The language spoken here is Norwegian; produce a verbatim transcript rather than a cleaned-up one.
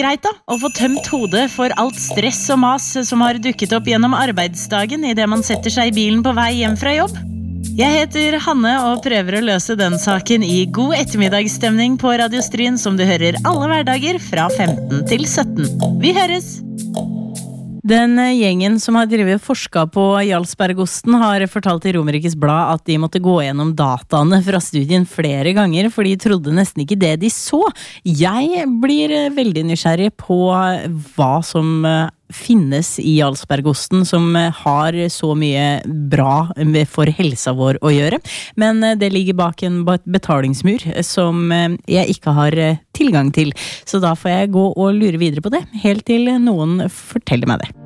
greit da, å få tømt hodet for alt stress og mas som har dukket opp gjennom arbeidsdagen i det man setter seg i bilen på vei hjem fra jobb. Jeg heter Hanne og prøver å løse den saken i god ettermiddagsstemning på Radiostryn som du hører alle hverdager fra femten til sytten. Vi høres! Den gjengen som har drevet forska på Jarlsbergosten har fortalt i Romerikes Blad at de måtte gå gjennom dataene fra studien flere ganger, for de trodde nesten ikke det de så. Jeg blir veldig nysgjerrig på hva som finnes i Jarlsbergosten som har så mye bra for helsa vår å gjøre, men det ligger bak en betalingsmur som jeg ikke har tilgang til, så da får jeg gå og lure videre på det, helt til noen forteller meg det.